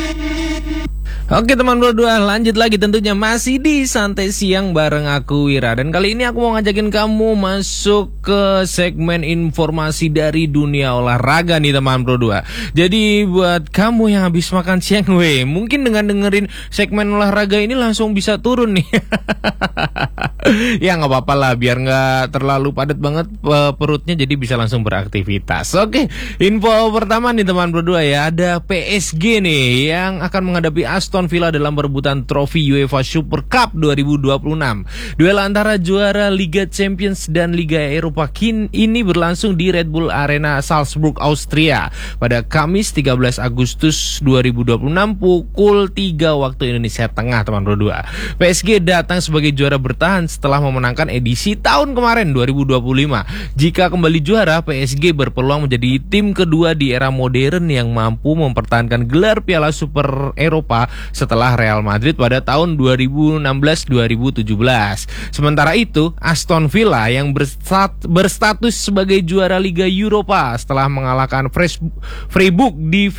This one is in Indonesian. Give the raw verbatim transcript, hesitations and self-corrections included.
Oke teman berdua, lanjut lagi tentunya masih di Santai Siang bareng aku Wira. Dan kali ini aku mau ngajakin kamu masuk ke segmen informasi dari dunia olahraga nih teman berdua. Jadi buat kamu yang habis makan siang, weh, mungkin dengan dengerin segmen olahraga ini langsung bisa turun nih. Ya nggak apa-apa lah, biar nggak terlalu padat banget perutnya, jadi bisa langsung beraktivitas. Oke, info pertama nih teman berdua ya, ada P S G nih yang akan menghadapi Aston Villa dalam perebutan trofi UEFA Super Cup dua ribu dua puluh enam. Duel antara juara Liga Champions dan Liga Eropa kin ini berlangsung di Red Bull Arena Salzburg, Austria pada Kamis tiga belas Agustus dua ribu dua puluh enam pukul tiga waktu Indonesia Tengah teman berdua. P S G datang sebagai juara bertahan setelah memenangkan edisi tahun kemarin dua ribu dua puluh lima. Jika kembali juara, P S G berpeluang menjadi tim kedua di era modern yang mampu mempertahankan gelar Piala Super Eropa setelah Real Madrid pada tahun dua ribu enam belas dua ribu tujuh belas. Sementara itu, Aston Villa yang berstat, berstatus sebagai juara Liga Eropa setelah mengalahkan Freiburg di